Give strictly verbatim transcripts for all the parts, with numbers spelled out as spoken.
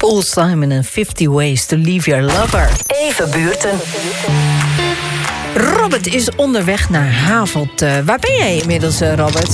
Paul Simon en fifty Ways to Leave Your Lover. Even buurten. Robert is onderweg naar Havelte. Waar ben jij inmiddels, Robert?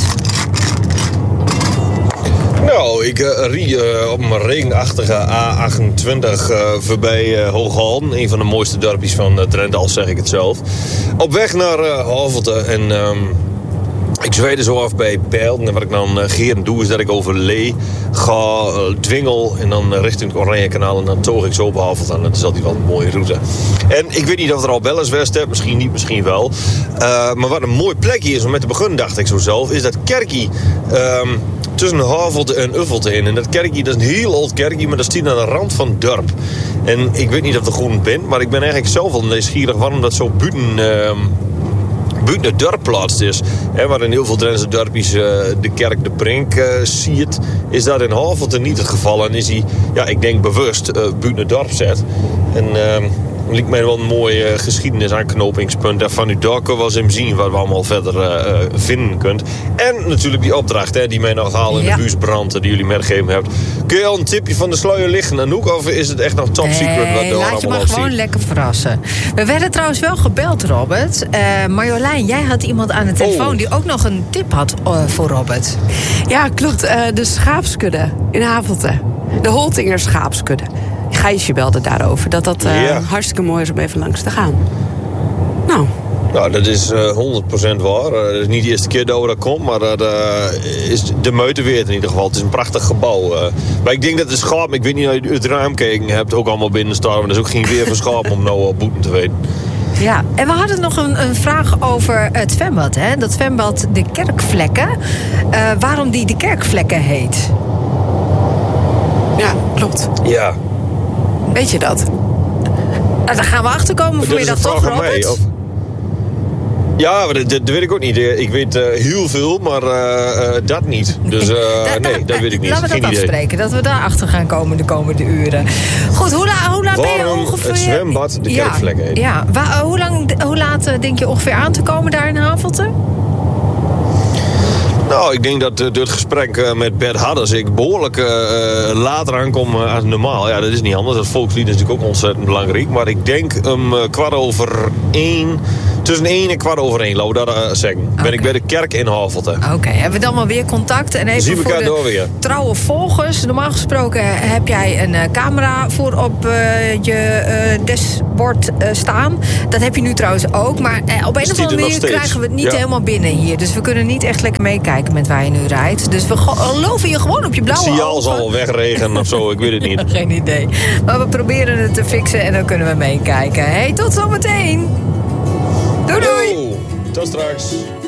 Nou, ik uh, rie uh, op mijn regenachtige A achtentwintig uh, voorbij uh, Hooghalden. Een van de mooiste dorpjes van uh, Drenthe, al zeg ik het zelf. Op weg naar uh, Havelte. En um, ik zweet zo af bij Bijlden. En wat ik dan uh, geren doe, is dat ik over Lee ga, uh, Dwingel en dan uh, richting het Oranjekanaal. En dan toog ik zo op Havelte. En dat is altijd wel een mooie route. En ik weet niet of er al bellers west hebt. Misschien niet, misschien wel. Uh, maar wat een mooi plekje is om met te beginnen, dacht ik zo zelf, is dat kerkie... Um, tussen Havelte en Uffelte in. En dat kerkje, dat is een heel oud kerkje, maar dat staat aan de rand van het dorp. En ik weet niet of het groen bent, maar ik ben eigenlijk zelf wel nieuwsgierig waarom dat zo buiten, uh, buiten het dorp plaatst is. He, waar in heel veel Drentse dorpjes uh, de kerk de Brink uh, ziet, is dat in Havelte niet het geval. En is hij, ja, ik denk bewust uh, buiten het dorp zet. En... Uh, lijkt mij wel een mooi uh, geschiedenis-aanknopingspunt. En van u daar kunnen we wel eens hem zien wat we allemaal verder uh, vinden kunt. En natuurlijk die opdracht hè, die mij nog halen in ja. de buurtbrand die jullie meegegeven hebt. Kun je al een tipje van de sluier liggen, Anouk? Of is het echt nog top secret wat nee, we laat je maar gewoon zien? Lekker verrassen. We werden trouwens wel gebeld, Robert. Uh, Marjolein, jij had iemand aan de telefoon oh. die ook nog een tip had uh, voor Robert. Ja, klopt. Uh, de schaapskudde in Havelte. De Holtinger schaapskudde. Gijsje belde daarover. Dat dat uh, ja. hartstikke mooi is om even langs te gaan. Nou. Nou, dat is uh, honderd procent waar. Uh, dat is niet de eerste keer dat we dat komt, maar dat uh, is de meute weer in ieder geval. Het is een prachtig gebouw. Uh, maar ik denk dat de schaap, ik weet niet of je het raam gekeken hebt, ook allemaal binnen staan. Maar dat is ook geen weer van schaap om nou al boeten te weten. Ja, en we hadden nog een, een vraag over het zwembad. Hè? Dat zwembad de Kerkvlekken. Uh, waarom die de Kerkvlekken heet. Ja, klopt. Ja. Weet je dat? Nou, daar gaan we achterkomen vanmiddag, toch, Robert? Of... Ja, maar dat, dat weet ik ook niet. Ik weet uh, heel veel, maar uh, dat niet. Dus uh, da, da, nee, dat weet ik niet. Laten we dat afspreken, dat we daar achter gaan komen de komende uren. Goed, hoe, la, hoe laat ben je ongeveer... het zwembad de ja, Kerkvlekken heet. Ja, Waar, hoe, lang, hoe laat denk je ongeveer aan te komen daar in Havelte? Nou, ik denk dat uh, door het gesprek uh, met Bert Hadders ik behoorlijk uh, later aankom uh, als normaal. Ja, dat is niet anders. Dat volkslied is natuurlijk ook ontzettend belangrijk. Maar ik denk om um, uh, kwart over één... Tussen één en kwart over één, laten we dat uh, zeggen. Okay. Ben ik bij de kerk in Havelte. Oké, okay. Hebben we dan maar weer contact. En even voor de weer. trouwe volgers. Normaal gesproken heb jij een uh, camera voor op uh, je uh, dashboard uh, staan. Dat heb je nu trouwens ook. Maar uh, op een of andere manier krijgen we het niet ja. helemaal binnen hier. Dus we kunnen niet echt lekker meekijken met waar je nu rijdt. Dus we geloven je gewoon op je blauwe ogen. Het signaal zal wel wegregenen of zo, ik weet het niet. Geen idee. Maar we proberen het te fixen en dan kunnen we meekijken. Hey, tot zometeen! Doei doei! Yo, tot straks!